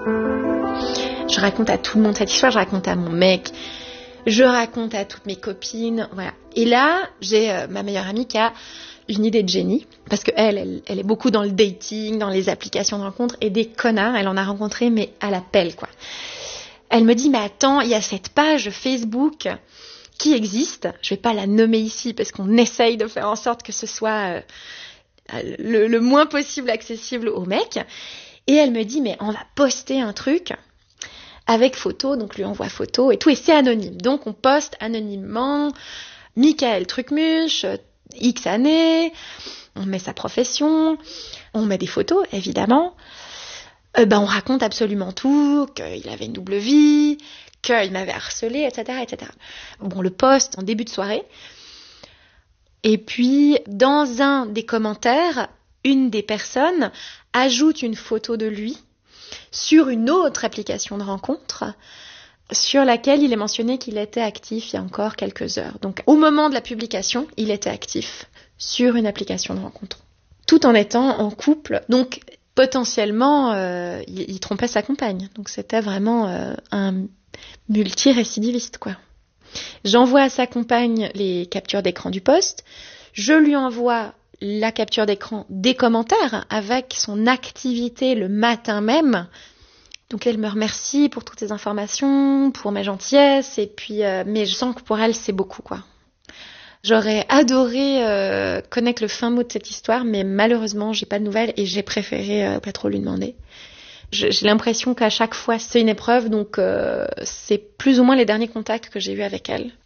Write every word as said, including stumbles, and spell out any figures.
Je raconte à tout le monde cette histoire, je raconte à mon mec, je raconte à toutes mes copines, voilà. Et là, j'ai euh, ma meilleure amie qui a une idée de génie, parce qu'elle, elle, elle est beaucoup dans le dating, dans les applications de rencontres, et des connards, elle en a rencontré, mais à la pelle, quoi. Elle me dit, mais attends, il y a cette page Facebook qui existe, je vais pas la nommer ici, parce qu'on essaye de faire en sorte que ce soit euh, le, le moins possible accessible aux mecs, et elle me dit, mais on va poster un truc avec photo, donc lui envoie photo et tout, et c'est anonyme. Donc on poste anonymement Michael Trucmuche, X années, on met sa profession, on met des photos, évidemment. Euh, ben on raconte absolument tout, qu'il avait une double vie, qu'il m'avait harcelé, et cetera, et cetera. Bon, le poste en début de soirée. Et puis, dans un des commentaires, une des personnes ajoute une photo de lui sur une autre application de rencontre sur laquelle il est mentionné qu'il était actif il y a encore quelques heures. Donc, au moment de la publication, il était actif sur une application de rencontre, tout en étant en couple. Donc, potentiellement, euh, il, il trompait sa compagne. Donc, c'était vraiment euh, un multirécidiviste, quoi. J'envoie à sa compagne les captures d'écran du post. Je lui envoie la capture d'écran des commentaires avec son activité le matin même. Donc elle me remercie pour toutes ces informations, pour ma gentillesse, et puis euh, mais je sens que pour elle c'est beaucoup, quoi. J'aurais adoré euh, connaître le fin mot de cette histoire, mais malheureusement j'ai pas de nouvelles et j'ai préféré euh, pas trop lui demander. Je, j'ai l'impression qu'à chaque fois c'est une épreuve, donc euh, c'est plus ou moins les derniers contacts que j'ai eus avec elle.